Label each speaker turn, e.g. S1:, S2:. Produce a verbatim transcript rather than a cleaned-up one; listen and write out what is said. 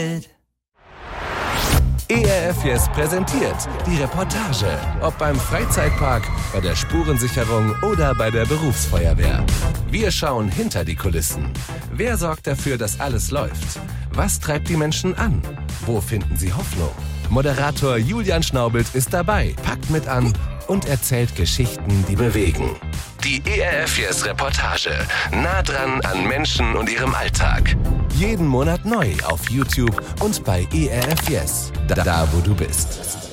S1: E R F Yes präsentiert die Reportage. Ob beim Freizeitpark, bei der Spurensicherung oder bei der Berufsfeuerwehr. Wir schauen hinter die Kulissen. Wer sorgt dafür, dass alles läuft? Was treibt die Menschen an? Wo finden sie Hoffnung? Moderator Julian Schnaubelt ist dabei, packt mit an und erzählt Geschichten, die bewegen. Die E R F Yes Reportage. Nah dran an Menschen und ihrem Alltag. Jeden Monat neu auf YouTube und bei E R F Yes. Da, da wo du bist.